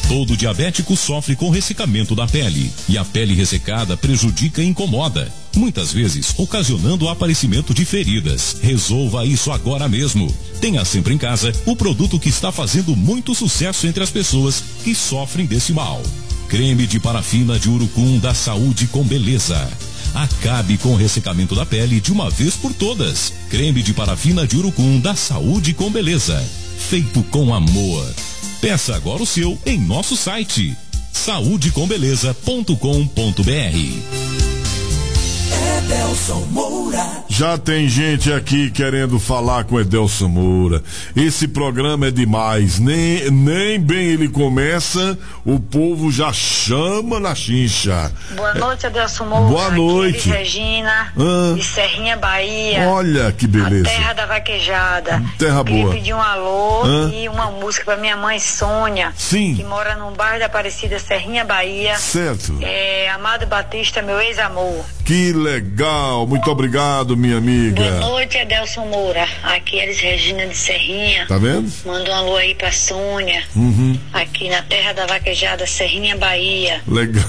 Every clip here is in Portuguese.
Todo diabético sofre com ressecamento da pele, e a pele ressecada prejudica e incomoda, muitas vezes ocasionando o aparecimento de feridas. Resolva isso agora mesmo. Tenha sempre em casa o produto que está fazendo muito sucesso entre as pessoas que sofrem desse mal. Creme de parafina de urucum da Saúde com Beleza. Acabe com o ressecamento da pele de uma vez por todas. Creme de parafina de urucum da Saúde com Beleza. Feito com amor. Peça agora o seu em nosso site saudecombeleza.com.br. Edelson Moura. Já tem gente aqui querendo falar com Edelson Moura. Esse programa é demais. Nem bem ele começa, o povo já chama na chincha. Boa noite, Edelson Moura. Boa noite. Aqui é Regina, de Serrinha, Bahia. Olha que beleza. A terra da vaquejada. Terra boa. Queria pedir um alô e uma música pra minha mãe Sônia. Sim. Que mora num bairro da Aparecida, Serrinha, Bahia. Certo. Amado Batista, meu ex-amor. Que legal, muito obrigado, minha amiga. Boa noite, Edelson Moura. Aqui é Elis Regina de Serrinha. Tá vendo? Manda um alô aí pra Sônia. Aqui na terra da vaquejada, Serrinha, Bahia. Legal.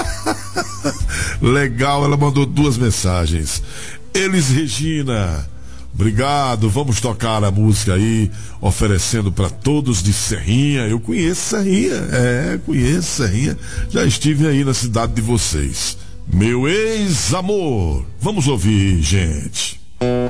Legal, ela mandou 2 mensagens. Elis Regina, obrigado, vamos tocar a música aí, oferecendo para todos de Serrinha. Eu conheço Serrinha, conheço Serrinha. Já estive aí na cidade de vocês. Meu ex-amor. Vamos ouvir, gente.